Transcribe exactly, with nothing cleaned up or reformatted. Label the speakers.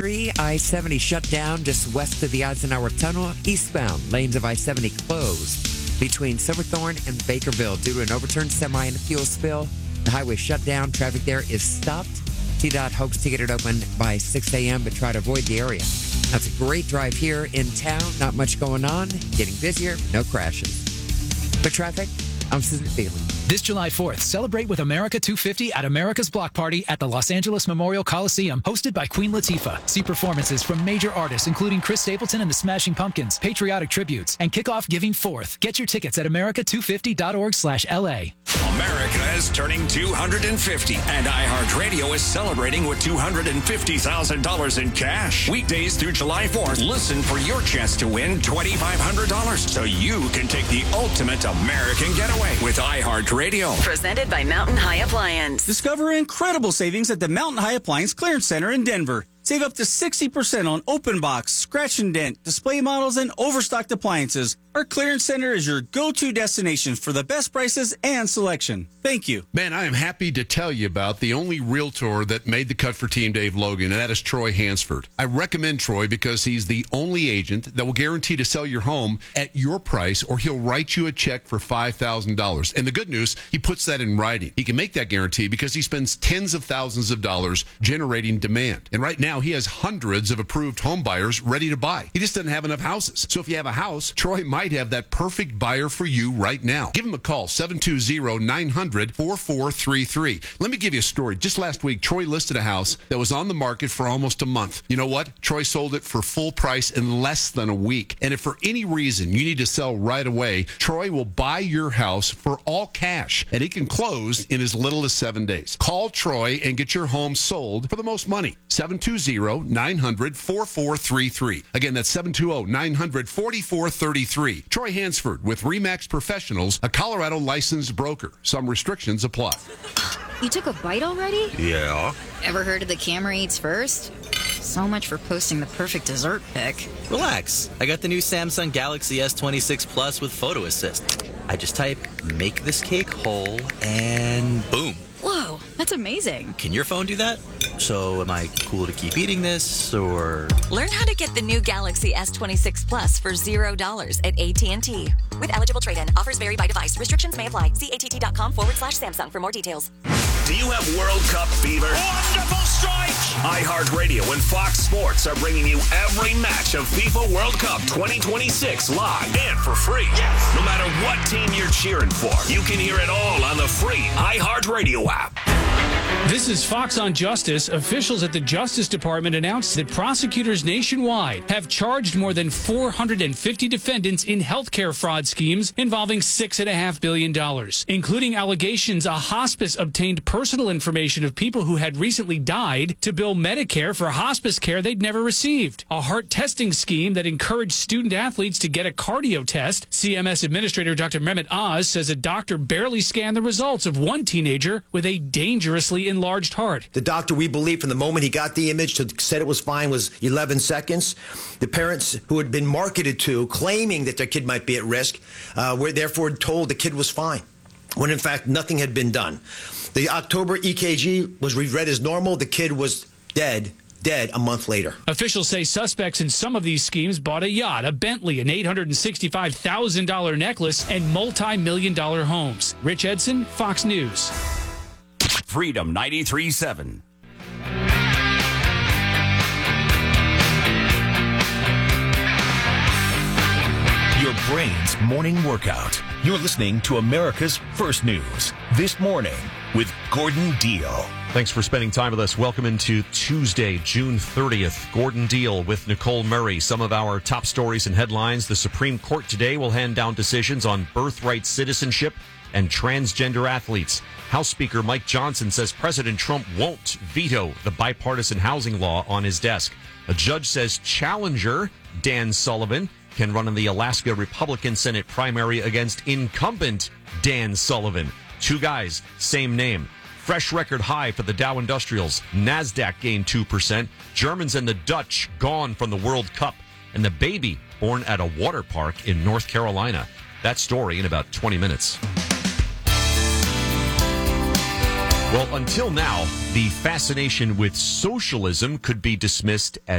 Speaker 1: ninety-three, I seventy shut down just west of the Eisenhower Tunnel. Eastbound, lanes of I seventy closed between Silverthorne and Bakerville due to an overturned semi and a fuel spill. The highway shut down. Traffic there is stopped. T DOT hopes to get it open by six a.m., but try to avoid the area. That's a great drive here in town. Not much going on. Getting busier. No crashes. For traffic, I'm Susan Feely.
Speaker 2: This July fourth, celebrate with America two fifty at America's Block Party at the Los Angeles Memorial Coliseum, hosted by Queen Latifah. See performances from major artists, including Chris Stapleton and the Smashing Pumpkins, patriotic tributes, and kick off Giving Forth. Get your tickets at america two fifty dot org slash L A.
Speaker 3: America is turning two hundred fifty, and iHeartRadio is celebrating with two hundred fifty thousand dollars in cash. Weekdays through July fourth, listen for your chance to win twenty-five hundred dollars so you can take the ultimate American getaway with iHeartRadio.
Speaker 4: Presented by Mountain High Appliance.
Speaker 5: Discover incredible savings at the Mountain High Appliance Clearance Center in Denver. Save up to sixty percent on open box, scratch and dent, display models, and overstocked appliances. Our clearance center is your go-to destination for the best prices and selection. Thank you.
Speaker 6: Man, I am happy to tell you about the only realtor that made the cut for Team Dave Logan, and that is Troy Hansford. I recommend Troy because he's the only agent that will guarantee to sell your home at your price, or he'll write you a check for five thousand dollars. And the good news, he puts that in writing. He can make that guarantee because he spends tens of thousands of dollars generating demand. And right now, he has hundreds of approved home buyers ready to buy. He just doesn't have enough houses. So if you have a house, Troy might have that perfect buyer for you right now. Give him a call, seven two zero, nine hundred, four four three three. Let me give you a story. Just last week, Troy listed a house that was on the market for almost a month. You know what? Troy sold it for full price in less than a week. And if for any reason you need to sell right away, Troy will buy your house for all cash, and he can close in as little as seven days. Call Troy and get your home sold for the most money. seven two zero, nine hundred, four four three three. Again, that's seven two zero, nine hundred, four four three three. Troy Hansford with RE/MAX Professionals, a Colorado licensed broker. Some restrictions apply.
Speaker 7: You took a bite already?
Speaker 8: Yeah.
Speaker 7: Ever heard of the Camera Eats First? So much for posting the perfect dessert pic.
Speaker 8: Relax. I got the new Samsung Galaxy S twenty-six Plus with Photo Assist. I just type, make this cake whole, and boom.
Speaker 7: Whoa, that's amazing.
Speaker 8: Can your phone do that? So am I cool to keep eating this, or...
Speaker 4: Learn how to get the new Galaxy S twenty-six Plus for zero dollars at A T and T. With eligible trade-in, offers vary by device. Restrictions may apply. See att.com forward slash Samsung for more details.
Speaker 3: Do you have World Cup fever? Wonderful strike! iHeartRadio and Fox Sports are bringing you every match of FIFA World Cup twenty twenty-six live and for free. Yes! No matter what team you're cheering for, you can hear it all on the free iHeartRadio app.
Speaker 9: This is Fox on Justice. Officials at the Justice Department announced that prosecutors nationwide have charged more than four hundred fifty defendants in healthcare fraud schemes involving six point five billion dollars, including allegations a hospice obtained personal information of people who had recently died to bill Medicare for hospice care they'd never received, a heart testing scheme that encouraged student athletes to get a cardio test. C M S Administrator Doctor Mehmet Oz says a doctor barely scanned the results of one teenager with a dangerously enlarged heart.
Speaker 10: The doctor, we believe, from the moment he got the image to said it was fine was eleven seconds. The parents who had been marketed to, claiming that their kid might be at risk, uh, were therefore told the kid was fine, when in fact nothing had been done. The October E K G was read as normal. The kid was dead. Dead a month later.
Speaker 9: Officials say suspects in some of these schemes bought a yacht, a Bentley, an eight hundred sixty-five thousand dollars necklace, and multi-million dollar homes. Rich Edson, Fox News.
Speaker 3: Freedom ninety-three point seven.
Speaker 11: Your brain's morning workout. You're listening to America's First News. This morning with Gordon Deal.
Speaker 12: Thanks for spending time with us. Welcome into Tuesday, June thirtieth. Gordon Deal with Nicole Murray. Some of our top stories and headlines. The Supreme Court today will hand down decisions on birthright citizenship and transgender athletes. House Speaker Mike Johnson says President Trump won't veto the bipartisan housing law on his desk. A judge says challenger Dan Sullivan can run in the Alaska Republican Senate primary against incumbent Dan Sullivan. Two guys, same name. Fresh record high for the Dow Industrials. NASDAQ gained two percent. Germans and the Dutch gone from the World Cup. And the baby born at a water park in North Carolina. That story in about twenty minutes. Well, until now, the fascination with socialism could be dismissed as